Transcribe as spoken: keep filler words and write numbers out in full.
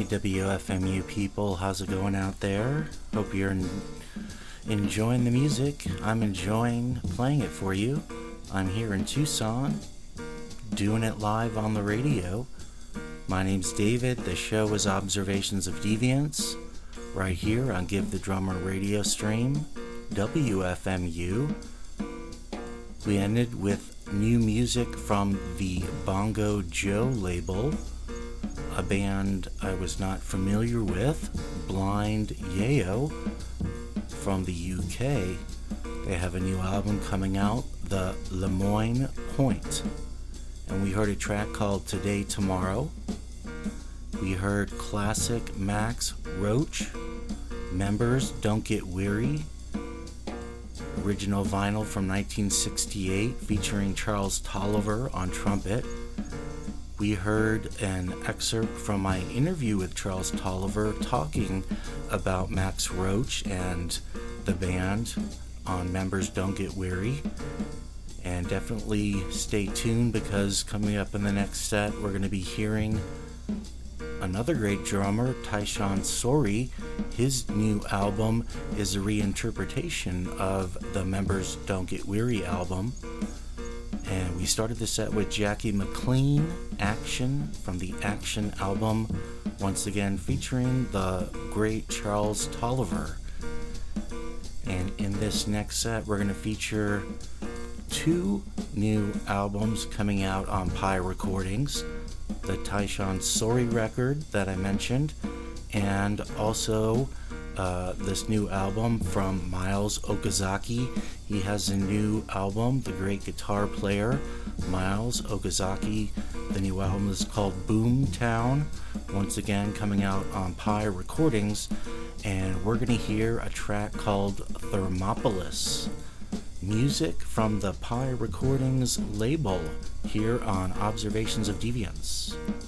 W F M U people, how's it going out there? Hope you're en- enjoying the music. I'm enjoying playing it for you. I'm here in Tucson, doing it live on the radio. My name's David. The show is Observations of Deviance, right here on Give the Drummer radio stream, W F M U. We ended with new music from the Bongo Joe label, a band I was not familiar with, Blind Yayo, from the U K. They have a new album coming out, The Lemoyne Point. And we heard a track called Today Tomorrow. We heard classic Max Roach, Members Don't Get Weary, original vinyl from nineteen sixty-eight featuring Charles Tolliver on trumpet. We heard an excerpt from my interview with Charles Tolliver talking about Max Roach and the band on Members Don't Get Weary. And definitely stay tuned, because coming up in the next set we're going to be hearing another great drummer, Tyshawn Sorey. His new album is a reinterpretation of the Members Don't Get Weary album. And we started the set with Jackie McLean, Action, from the Action album, once again featuring the great Charles Tolliver. And in this next set we're going to feature two new albums coming out on Pi Recordings. The Tyshawn Sorey record that I mentioned, and also uh, this new album from Miles Okazaki. He has a new album, the great guitar player Miles Okazaki. The new album is called Boomtown, once again coming out on Pi Recordings, and we're going to hear a track called Thermopolis. Music from the Pi Recordings label here on Observations of Deviance.